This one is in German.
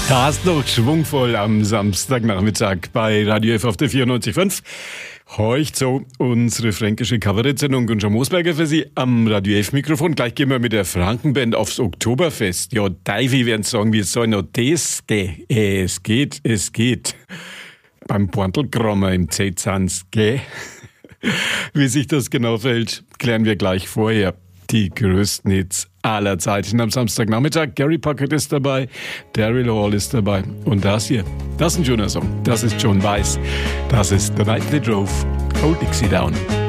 Da ist noch schwungvoll am Samstagnachmittag bei Radio F auf der 94.5. Horcht so unsere fränkische Kabarettsendung. Gunter Moosberger für Sie am Radio F-Mikrofon. Gleich gehen wir mit der Frankenband aufs Oktoberfest. Ja, Davy werden sagen, wie soll noch das gehen? Es geht. Beim Portelkrommer im Zetzans, gell? Wie sich das genau verhält, klären wir gleich vorher. Die größten Hits aller Zeiten am Samstagnachmittag. Gary Puckett ist dabei, Daryl Hall ist dabei. Und das hier, das ist ein schöner Song. Das ist John Weiss. Das ist The Nightly Drove, Old Dixie Down.